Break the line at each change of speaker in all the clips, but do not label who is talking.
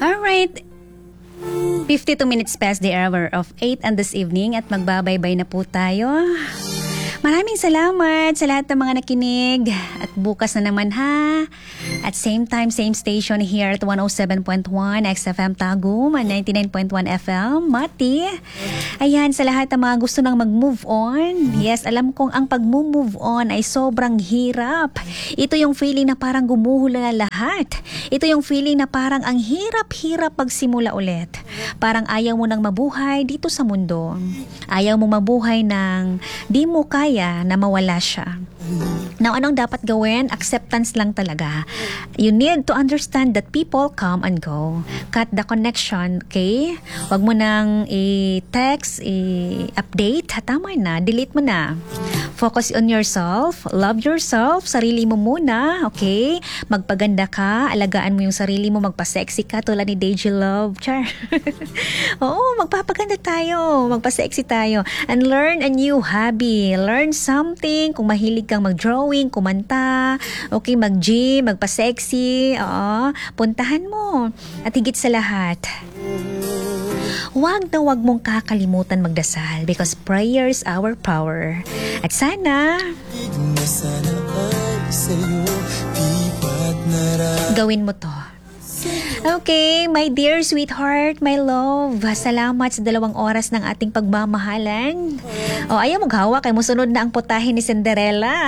Alright, 52 minutes past the hour of 8 and this evening at magbabaybay na po tayo. Maraming salamat sa lahat ng mga nakinig at bukas na naman ha. At same time, same station here at 107.1 XFM Tagum and 99.1 FM Mati. Ayan, sa lahat ng mga gusto nang mag-move on. Yes, alam kong ang pag-move on ay sobrang hirap. Ito yung feeling na parang gumuhula na lahat. Ito yung feeling na parang ang hirap-hirap magsimula ulit. Parang ayaw mo nang mabuhay dito sa mundo. Ayaw mo mabuhay nang di mo kaya na mawala siya. Now, anong dapat gawin? Acceptance lang talaga. You need to understand that people come and go. Cut the connection, okay? Huwag mo nang i-text, i-update. Tama na, delete mo na. Focus on yourself. Love yourself. Sarili mo muna, okay? Magpaganda ka. Alagaan mo yung sarili mo. Magpa-sexy ka tulad ni Deji Love. Char. Oo, magpapaganda tayo. Magpa-sexy tayo. And learn a new hobby. Learn something. Kung mahilig kang mag-drawing, kumanta, okay, mag-gym, magpa-sexy, puntahan mo. At higit sa lahat, huwag mong kakalimutan magdasal because prayer is our power. At sana, gawin mo to. Okay, my dear sweetheart, my love, salamat sa 2 oras ng ating pagmamahalan. Ayaw maghawak, musunod na ang putahe ni Cinderella.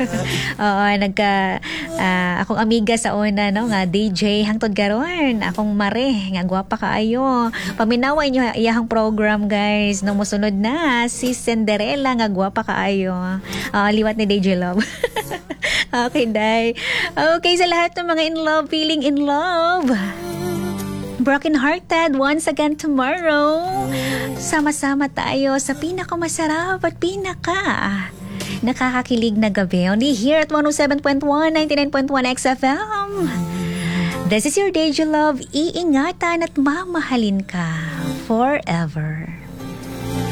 Akong amiga sa una, no, nga DJ hangtod garon. Akong mare, nga gwapa kaayo. Paminaway niyo iyahang program, guys. No, musunod na si Cinderella nga gwapa kaayo. Liwat ni DJ Love. Okay, Day. Okay, sa lahat ng mga in love, feeling in love, broken-hearted, once again tomorrow, sama-sama tayo sa pinakamasarap at nakakakilig na gabi. Only here at 107.1, 99.1 XFM. This is your Deji Love. Iingatan at mamahalin ka forever.